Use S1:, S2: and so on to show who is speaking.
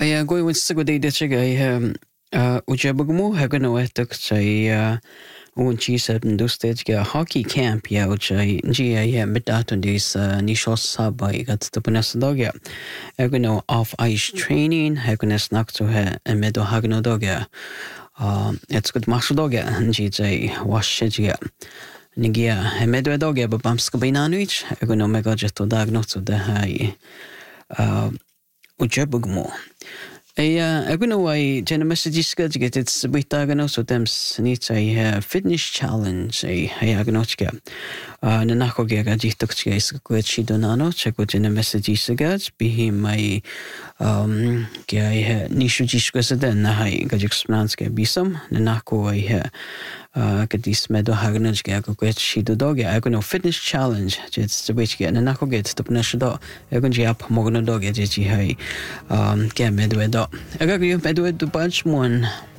S1: Ja, going with Sigurd Dichiga, Ujabugmu, Hagano ethics, un cheese dustage hockey camp, ja, which Gia, Midat and these Nishos Sabai got the Punasadoga. Hagano off ice training, Hagones knock to her and Medo Hagano Doga. It's good Masadoga, and GJ wash Shigia. Nigia, Medo Doga, but Bamskabinanwich, Hagano Mega just to diagnose the high Ujabugmu. Agano I Jenna messages get it's with Agano so them needs a fitness challenge a Aganochka. Nanako Gaga Jitoxka is good she donano, check what Jenna messages agads, be him my Nishu Jishkas then Nahai Gajixmanska be some Nanako I get this meadow Haganaj Gago get she do dog Agano fitness challenge just the way to get Nanako get the Punasha Agonji up Mogano dog at Jihi get Medwedo. I got you Medwed to bunch one.